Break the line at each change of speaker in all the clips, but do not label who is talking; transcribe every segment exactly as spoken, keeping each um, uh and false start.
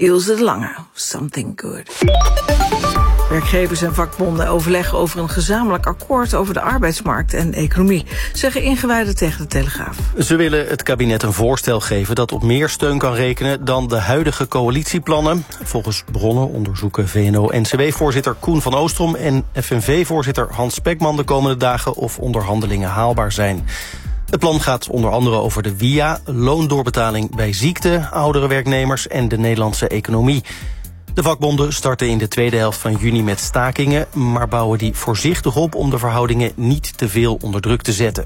Ilse de Lange, Something Good. Werkgevers en vakbonden overleggen over een gezamenlijk akkoord over de arbeidsmarkt en economie, zeggen ingewijden tegen de Telegraaf.
Ze willen het kabinet een voorstel geven dat op meer steun kan rekenen dan de huidige coalitieplannen. Volgens bronnen onderzoeken V N O-N C W-voorzitter Koen van Oostrom en F N V-voorzitter Hans Spekman de komende dagen of onderhandelingen haalbaar zijn. Het plan gaat onder andere over de W I A, loondoorbetaling bij ziekte, oudere werknemers en de Nederlandse economie. De vakbonden starten in de tweede helft van juni met stakingen, maar bouwen die voorzichtig op om de verhoudingen niet te veel onder druk te zetten.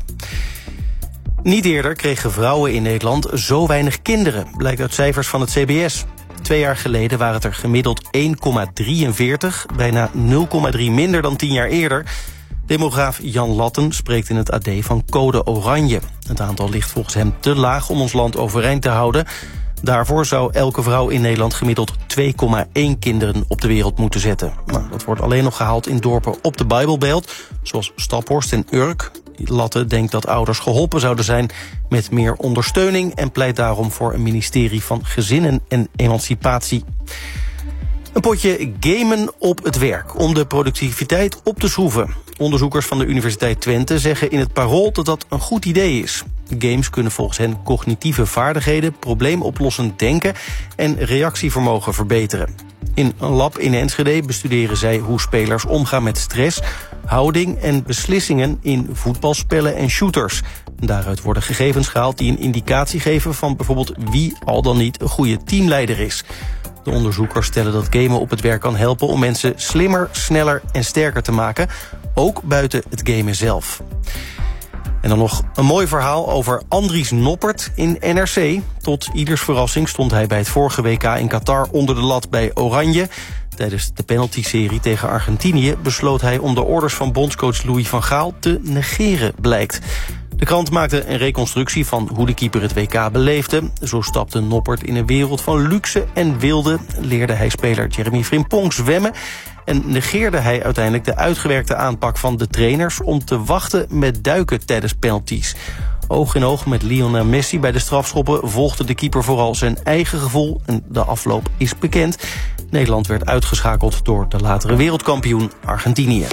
Niet eerder kregen vrouwen in Nederland zo weinig kinderen, blijkt uit cijfers van het C B S. Twee jaar geleden waren het er gemiddeld één komma drieënveertig, bijna nul komma drie minder dan tien jaar eerder. Demograaf Jan Latten spreekt in het A D van code oranje. Het aantal ligt volgens hem te laag om ons land overeind te houden. Daarvoor zou elke vrouw in Nederland gemiddeld twee komma één kinderen op de wereld moeten zetten. Nou, dat wordt alleen nog gehaald in dorpen op de Bijbelbelt, zoals Staphorst en Urk. Latte denkt dat ouders geholpen zouden zijn met meer ondersteuning en pleit daarom voor een ministerie van Gezinnen en Emancipatie. Een potje gamen op het werk om de productiviteit op te schroeven. Onderzoekers van de Universiteit Twente zeggen in het Parool dat dat een goed idee is. Games kunnen volgens hen cognitieve vaardigheden, probleemoplossend denken en reactievermogen verbeteren. In een lab in Enschede bestuderen zij hoe spelers omgaan met stress, houding en beslissingen in voetbalspellen en shooters. Daaruit worden gegevens gehaald die een indicatie geven van bijvoorbeeld wie al dan niet een goede teamleider is. De onderzoekers stellen dat gamen op het werk kan helpen om mensen slimmer, sneller en sterker te maken, ook buiten het gamen zelf. En dan nog een mooi verhaal over Andries Noppert in N R C. Tot ieders verrassing stond hij bij het vorige W K in Qatar onder de lat bij Oranje. Tijdens de penalty-serie tegen Argentinië besloot hij om de orders van bondscoach Louis van Gaal te negeren, blijkt. De krant maakte een reconstructie van hoe de keeper het W K beleefde. Zo stapte Noppert in een wereld van luxe en wilde, leerde hij speler Jeremy Frimpong zwemmen en negeerde hij uiteindelijk de uitgewerkte aanpak van de trainers om te wachten met duiken tijdens penalties. Oog in oog met Lionel Messi bij de strafschoppen volgde de keeper vooral zijn eigen gevoel en de afloop is bekend. Nederland werd uitgeschakeld door de latere wereldkampioen Argentinië.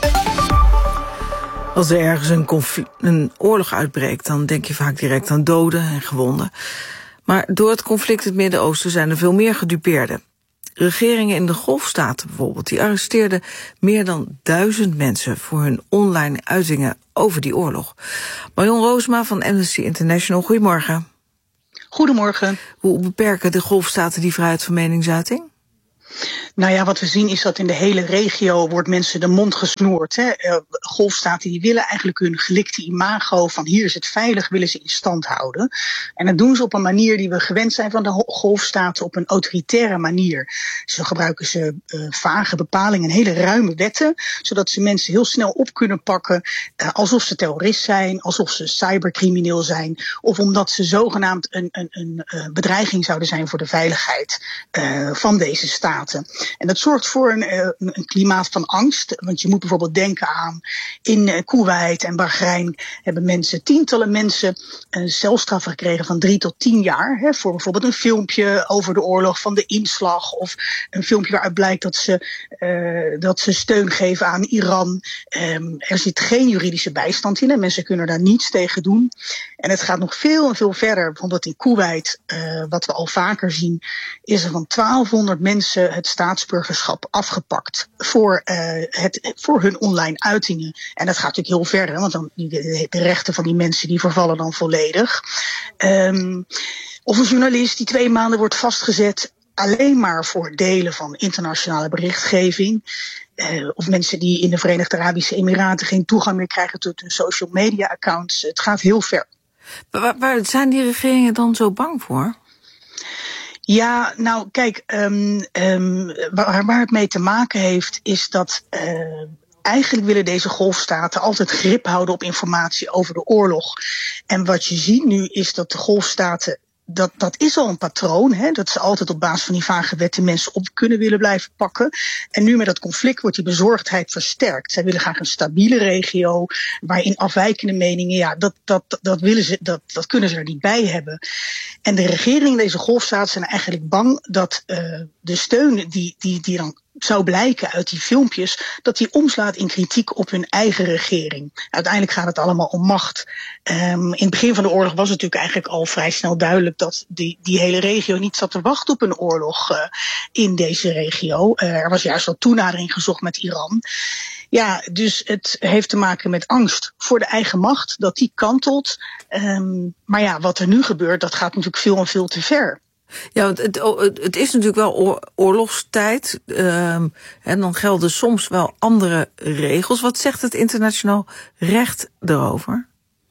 Als er ergens een, conflict, een oorlog uitbreekt, dan denk je vaak direct aan doden en gewonden. Maar door het conflict in het Midden-Oosten zijn er veel meer gedupeerden. Regeringen in de Golfstaten bijvoorbeeld, die arresteerden meer dan duizend mensen voor hun online uitingen over die oorlog. Marion Roosma van Amnesty International, goedemorgen.
Goedemorgen.
Hoe beperken de Golfstaten die vrijheid van meningsuiting?
Nou ja, wat we zien is dat in de hele regio wordt mensen de mond gesnoerd. Hè. Uh, golfstaten die willen eigenlijk hun gelikte imago van hier is het veilig, willen ze in stand houden. En dat doen ze op een manier die we gewend zijn van de golfstaten, op een autoritaire manier. Zo gebruiken ze uh, vage bepalingen en hele ruime wetten, zodat ze mensen heel snel op kunnen pakken, uh, alsof ze terrorist zijn, alsof ze cybercrimineel zijn, of omdat ze zogenaamd een, een, een uh, bedreiging zouden zijn voor de veiligheid uh, van deze staten. En dat zorgt voor een, een klimaat van angst. Want je moet bijvoorbeeld denken aan in Koeweit en Bahrein hebben mensen, tientallen mensen een celstraf gekregen van drie tot tien jaar. Hè, voor bijvoorbeeld een filmpje over de oorlog van de inslag. Of een filmpje waaruit blijkt dat ze, uh, dat ze steun geven aan Iran. Um, er zit geen juridische bijstand in en mensen kunnen daar niets tegen doen. En het gaat nog veel en veel verder. Bijvoorbeeld in Koeweit, uh, wat we al vaker zien, is er van twaalfhonderd mensen het staatsburgerschap afgepakt voor, uh, het, voor hun online uitingen. En dat gaat natuurlijk heel verder, want dan, de, de rechten van die mensen die vervallen dan volledig. Um, of een journalist die twee maanden wordt vastgezet alleen maar voor delen van internationale berichtgeving. Uh, of mensen die in de Verenigde Arabische Emiraten geen toegang meer krijgen tot hun social media accounts. Het gaat heel ver.
Waar, waar zijn die regeringen dan zo bang voor?
Ja, nou kijk, um, um, waar, waar het mee te maken heeft is dat uh, eigenlijk willen deze golfstaten altijd grip houden op informatie over de oorlog. En wat je ziet nu is dat de golfstaten dat, dat is al een patroon. Hè, dat ze altijd op basis van die vage wetten mensen op kunnen willen blijven pakken. En nu met dat conflict wordt die bezorgdheid versterkt. Zij willen graag een stabiele regio waarin afwijkende meningen, ja, dat, dat, dat, willen ze, dat, dat kunnen ze er niet bij hebben. En de regeringen in deze golfstaten zijn eigenlijk bang dat uh, de steun die, die, die dan zou blijken uit die filmpjes, dat die omslaat in kritiek op hun eigen regering. Uiteindelijk gaat het allemaal om macht. Um, in het begin van de oorlog was het natuurlijk eigenlijk al vrij snel duidelijk dat die, die hele regio niet zat te wachten op een oorlog uh, in deze regio. Uh, er was juist wel toenadering gezocht met Iran. Ja, dus het heeft te maken met angst voor de eigen macht, dat die kantelt. Um, maar ja, wat er nu gebeurt, dat gaat natuurlijk veel en veel te ver.
Ja, want het, het is natuurlijk wel oorlogstijd. Um, en dan gelden soms wel andere regels. Wat zegt het internationaal recht erover?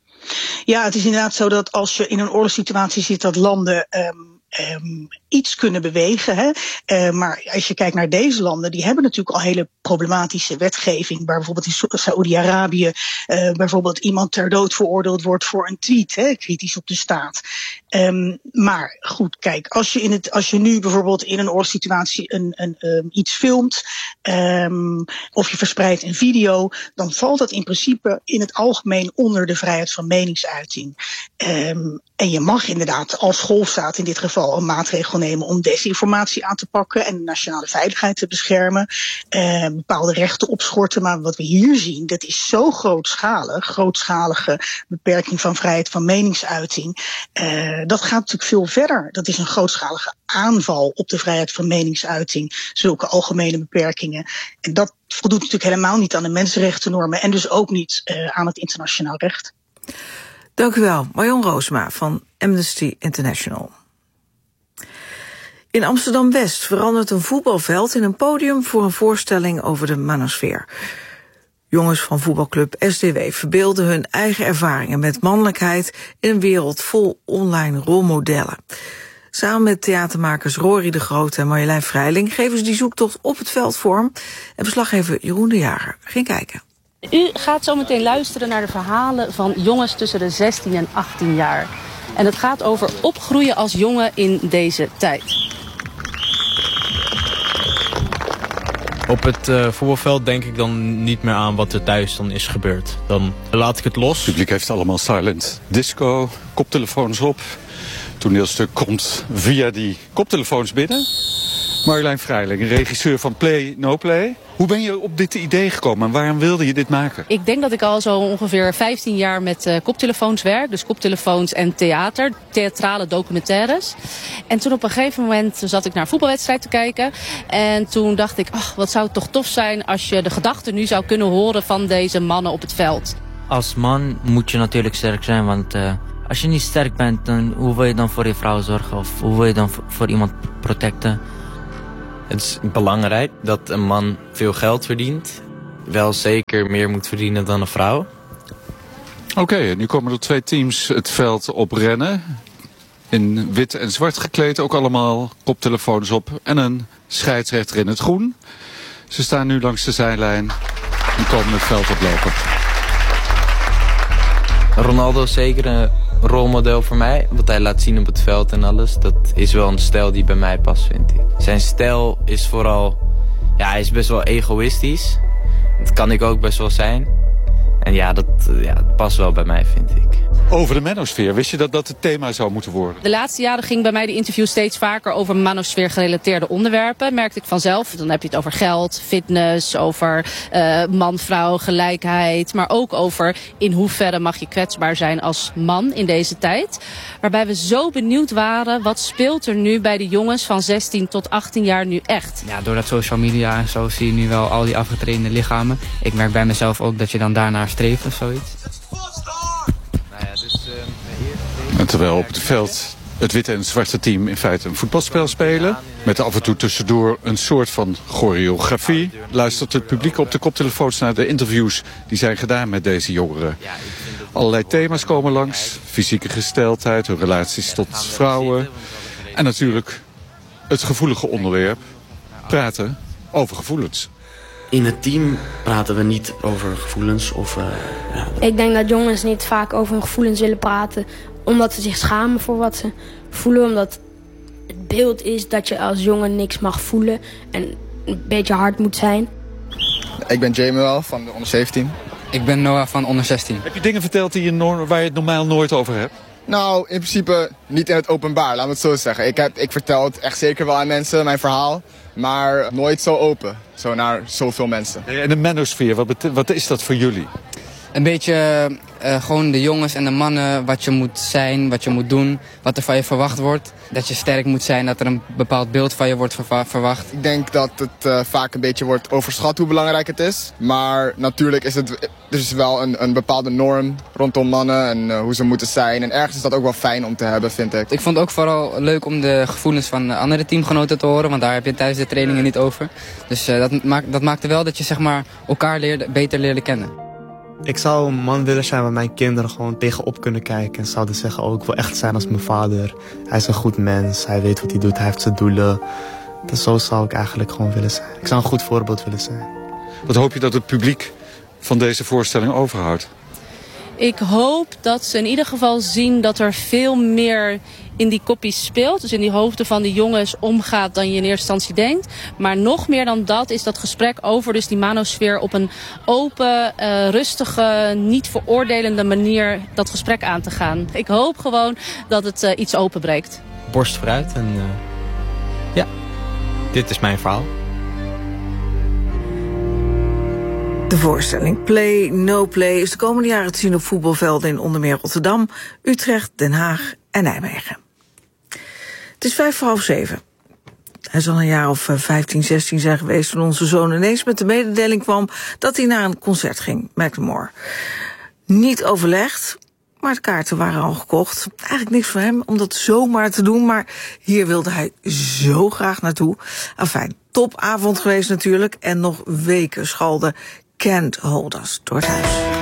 Ja, het is inderdaad zo dat als je in een oorlogssituatie zit, dat landen Um, Um, iets kunnen bewegen. Hè? Uh, maar als je kijkt naar deze landen, die hebben natuurlijk al hele problematische wetgeving. Waar bijvoorbeeld in Saoedi-Arabië uh, bijvoorbeeld iemand ter dood veroordeeld wordt voor een tweet, hè, kritisch op de staat. Um, maar goed, kijk, als je, in het, als je nu bijvoorbeeld in een oorlogssituatie een, een, um, iets filmt, um, of je verspreidt een video, dan valt dat in principe in het algemeen onder de vrijheid van meningsuiting. Um, en je mag inderdaad als golfstaat in dit geval een maatregel nemen om desinformatie aan te pakken en de nationale veiligheid te beschermen, eh, bepaalde rechten opschorten. Maar wat we hier zien, dat is zo grootschalig, grootschalige beperking van vrijheid van meningsuiting. Eh, dat gaat natuurlijk veel verder. Dat is een grootschalige aanval op de vrijheid van meningsuiting, zulke algemene beperkingen. En dat voldoet natuurlijk helemaal niet aan de mensenrechtennormen en dus ook niet uh, aan het internationaal recht.
Dank u wel, Marion Roosma van Amnesty International. In Amsterdam-West verandert een voetbalveld in een podium voor een voorstelling over de manosfeer. Jongens van voetbalclub S D W verbeelden hun eigen ervaringen met mannelijkheid in een wereld vol online rolmodellen. Samen met theatermakers Rory de Groot en Marjolein Vrijling geven ze die zoektocht op het veld vorm. En verslaggever Jeroen de Jager ging kijken.
U gaat zo meteen luisteren naar de verhalen van jongens tussen de zestien en achttien jaar. En het gaat over opgroeien als jongen in deze tijd.
Op het uh, voetbalveld denk ik dan niet meer aan wat er thuis dan is gebeurd. Dan laat ik het los.
Het publiek heeft allemaal silent disco, koptelefoons op. Het toneelstuk komt via die koptelefoons binnen. Marjolein Vrijling, regisseur van Play No Play. Hoe ben je op dit idee gekomen en waarom wilde je dit maken?
Ik denk dat ik al zo ongeveer vijftien jaar met uh, koptelefoons werk. Dus koptelefoons en theater, theatrale documentaires. En toen op een gegeven moment zat ik naar een voetbalwedstrijd te kijken. En toen dacht ik, ach, wat zou het toch tof zijn als je de gedachten nu zou kunnen horen van deze mannen op het veld.
Als man moet je natuurlijk sterk zijn, want uh, als je niet sterk bent, dan hoe wil je dan voor je vrouw zorgen? Of hoe wil je dan voor, voor iemand protecten?
Het is belangrijk dat een man veel geld verdient. Wel zeker meer moet verdienen dan een vrouw.
Oké, okay, nu komen er twee teams het veld op rennen. In wit en zwart gekleed, ook allemaal koptelefoons op. En een scheidsrechter in het groen. Ze staan nu langs de zijlijn en komen het veld oplopen.
Ronaldo is zeker een rolmodel voor mij. Wat hij laat zien op het veld en alles. Dat is wel een stijl die bij mij past, vind ik. Zijn stijl is vooral... Ja, hij is best wel egoïstisch. Dat kan ik ook best wel zijn. En ja, dat, ja, dat past wel bij mij, vind ik.
Over de manosfeer. Wist je dat dat het thema zou moeten worden?
De laatste jaren ging bij mij de interview steeds vaker over manosfeer gerelateerde onderwerpen. Merkte ik vanzelf. Dan heb je het over geld, fitness, over uh, man-vrouw, gelijkheid. Maar ook over in hoeverre mag je kwetsbaar zijn als man in deze tijd. Waarbij we zo benieuwd waren, wat speelt er nu bij de jongens van zestien tot achttien jaar nu echt?
Ja, door dat social media en zo zie je nu wel al die afgetrainde lichamen. Ik merk bij mezelf ook dat je dan daarnaar streeft of zoiets.
En terwijl op het veld het witte en zwarte team in feite een voetbalspel spelen, met af en toe tussendoor een soort van choreografie, luistert het publiek op de koptelefoons naar de interviews die zijn gedaan met deze jongeren. Allerlei thema's komen langs, fysieke gesteldheid, hun relaties tot vrouwen en natuurlijk het gevoelige onderwerp, praten over gevoelens.
In het team praten we niet over gevoelens. Of, uh, ja.
Ik denk dat jongens niet vaak over hun gevoelens willen praten, Omdat ze zich schamen voor wat ze voelen. Omdat het beeld is dat je als jongen niks mag voelen en een beetje hard moet zijn.
Ik ben Jamuel van de onder zeventien.
Ik ben Noah van onder zestien.
Heb je dingen verteld die je no- waar je het normaal nooit over hebt?
Nou, in principe niet in het openbaar, laat me het zo zeggen. Ik, heb, ik vertel het echt zeker wel aan mensen, mijn verhaal. Maar nooit zo open, zo naar zoveel mensen.
En de manosfeer, wat, bet- wat is dat voor jullie?
Een beetje uh, gewoon de jongens en de mannen, wat je moet zijn, wat je moet doen, wat er van je verwacht wordt. Dat je sterk moet zijn, dat er een bepaald beeld van je wordt verwa- verwacht.
Ik denk dat het uh, vaak een beetje wordt overschat hoe belangrijk het is. Maar natuurlijk is het dus wel een, een bepaalde norm rondom mannen en uh, hoe ze moeten zijn. En ergens is dat ook wel fijn om te hebben, vind ik.
Ik vond het ook vooral leuk om de gevoelens van andere teamgenoten te horen, want daar heb je tijdens de trainingen niet over. Dus uh, dat, maakt, dat maakte wel dat je zeg maar, elkaar leerde, beter leerde kennen.
Ik zou een man willen zijn waar mijn kinderen gewoon tegenop kunnen kijken. En zouden zeggen, oh, ik wil echt zijn als mijn vader. Hij is een goed mens, hij weet wat hij doet, hij heeft zijn doelen. Dus zo zou ik eigenlijk gewoon willen zijn. Ik zou een goed voorbeeld willen zijn.
Wat hoop je dat het publiek van deze voorstelling overhoudt?
Ik hoop dat ze in ieder geval zien dat er veel meer in die koppies speelt. Dus in die hoofden van die jongens omgaat dan je in eerste instantie denkt. Maar nog meer dan dat is dat gesprek over dus die manosfeer op een open, uh, rustige, niet veroordelende manier dat gesprek aan te gaan. Ik hoop gewoon dat het uh, iets openbreekt.
Borst vooruit en uh, ja, dit is mijn verhaal.
De voorstelling Play No Play is de komende jaren te zien op voetbalvelden in onder meer Rotterdam, Utrecht, Den Haag en Nijmegen. Het is vijf voor half zeven. Hij zal een jaar of vijftien, zestien zijn geweest toen onze zoon ineens met de mededeling kwam dat hij naar een concert ging, Macklemore. Niet overlegd, maar de kaarten waren al gekocht. Eigenlijk niks voor hem om dat zomaar te doen, maar hier wilde hij zo graag naartoe. Afijn, topavond geweest natuurlijk en nog weken schalde Can't Hold Us door het huis.